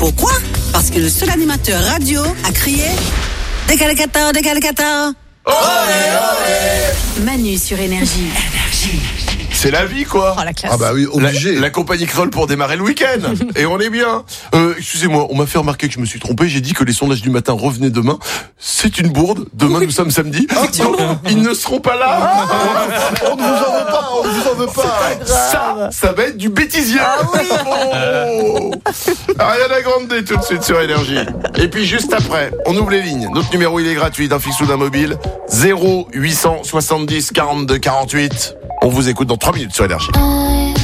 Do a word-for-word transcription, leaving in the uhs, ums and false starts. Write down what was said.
Pourquoi? Parce que le seul animateur radio a crié Décalcator, décalcator. Olé, olé. Manu sur Énergie. Énergie. C'est la vie, quoi. Oh, la classe. Ah bah oui, obligé. La, la compagnie Kroll pour démarrer le week-end. Et on est bien. Euh, excusez-moi, on m'a fait remarquer que je me suis trompé. J'ai dit que les sondages du matin revenaient demain. C'est une bourde. Demain, nous sommes samedi. Donc, ils ne seront pas là. On ne vous en veut pas, on ne vous en veut pas. Ça, ça va être du bêtisier. Ah oui. Oh. Ariana Grande tout de suite sur Énergie. Et puis juste après, on ouvre les lignes. Notre numéro, il est gratuit, d'un fixe ou d'un mobile. zéro huit cent soixante-dix quarante-deux quarante-huit. On vous écoute dans trois minutes sur Énergie.